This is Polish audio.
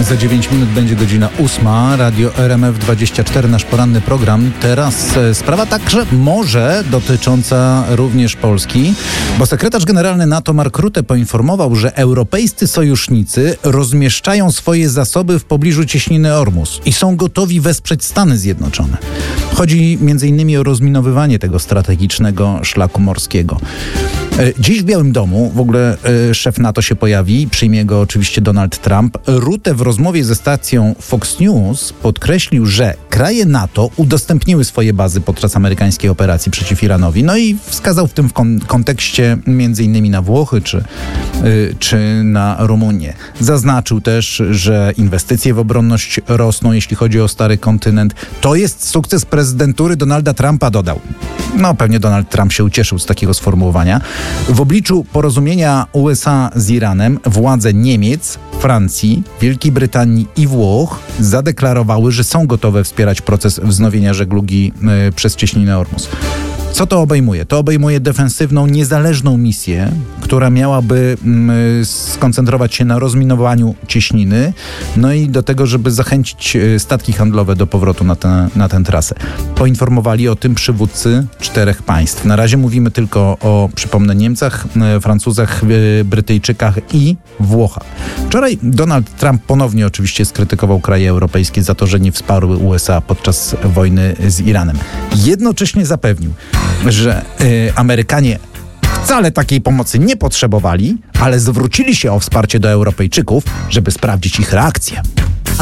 Za 9 minut będzie godzina 8. Radio RMF24, nasz poranny program. Teraz sprawa także może dotycząca również Polski, bo sekretarz generalny NATO Mark Rutte poinformował, że europejscy sojusznicy rozmieszczają swoje zasoby w pobliżu cieśniny Ormus i są gotowi wesprzeć Stany Zjednoczone. Chodzi m.in. o rozminowywanie tego strategicznego szlaku morskiego. Dziś w Białym Domu w ogóle szef NATO się pojawi, przyjmie go oczywiście Donald Trump. Rutte w rozmowie ze stacją Fox News podkreślił, że kraje NATO udostępniły swoje bazy podczas amerykańskiej operacji przeciw Iranowi. No i wskazał w tym kontekście m.in. na Włochy czy na Rumunię. Zaznaczył też, że inwestycje w obronność rosną, jeśli chodzi o stary kontynent. To jest sukces prezydentury Donalda Trumpa, dodał. No pewnie Donald Trump się ucieszył z takiego sformułowania. W obliczu porozumienia USA z Iranem władze Niemiec, Francji, Wielkiej Brytanii i Włoch zadeklarowały, że są gotowe wspierać proces wznowienia żeglugi przez cieśninę Ormus. Co to obejmuje? To obejmuje defensywną, niezależną misję, która miałaby skoncentrować się na rozminowaniu cieśniny, no i do tego, żeby zachęcić statki handlowe do powrotu na tę trasę. Poinformowali o tym przywódcy 4 państw. Na razie mówimy tylko o, przypomnę, Niemcach, Francuzach, Brytyjczykach i Włochach. Wczoraj Donald Trump ponownie oczywiście skrytykował kraje europejskie za to, że nie wsparły USA podczas wojny z Iranem. Jednocześnie zapewnił, że Amerykanie wcale takiej pomocy nie potrzebowali, ale zwrócili się o wsparcie do Europejczyków, żeby sprawdzić ich reakcję.